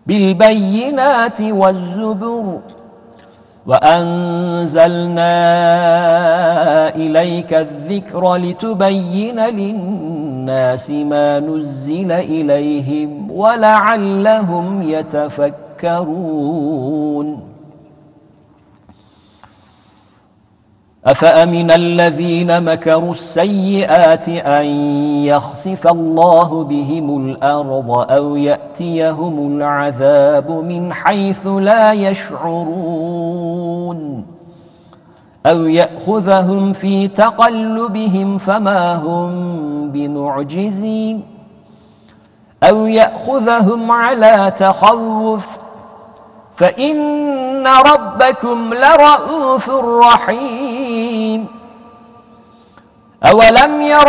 بالبينات والزبر وأنزلنا إليك الذكر لتبين للناس ما نزل إليهم ولعلهم يتفكرون أفأمن الذين مكروا السيئات أن يخسف الله بهم الأرض أو يأتيهم العذاب من حيث لا يشعرون أو يأخذهم في تقلبهم فما هم بمعجزين أو يأخذهم على تخوف فإن ربكم لرءوف رحيم أولم ير